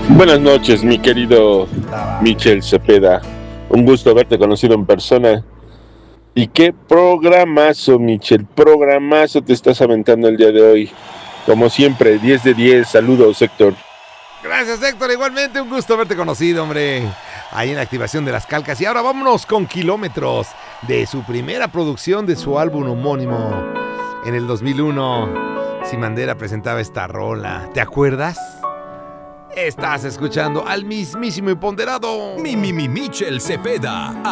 Buenas noches, mi querido Michel Cepeda. Un gusto haberte conocido en persona. Y qué programazo, Michel. Programazo te estás aventando el día de hoy. Como siempre, 10 de 10. Saludos, Héctor. Gracias, Héctor. Igualmente, un gusto haberte conocido, hombre. Ahí en la activación de las calcas. Y ahora vámonos con Kilómetros, de su primera producción de su álbum homónimo. En el 2001, Simandera presentaba esta rola. ¿Te acuerdas? Estás escuchando al mismísimo y ponderado Michel Cepeda.